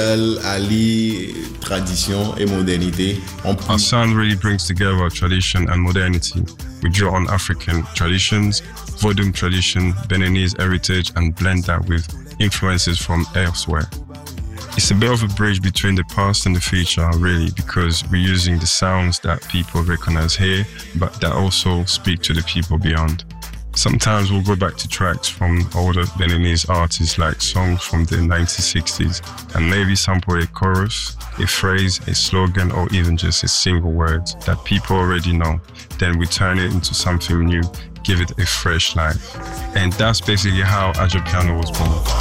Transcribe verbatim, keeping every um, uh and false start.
Seul allie tradition et modernité. Our sound really brings together tradition and modernity. We draw on African traditions, Vodun tradition, Beninese heritage, and blend that with influences from elsewhere. It's a bit of a bridge between the past and the future, really, because we're using the sounds that people recognize here, but that also speak to the people beyond. Sometimes we'll go back to tracks from older Beninese artists, like songs from the nineteen sixties, and maybe sample a chorus, a phrase, a slogan, or even just a single word that people already know. Then we turn it into something new, give it a fresh life. And that's basically how Ajapiano was born.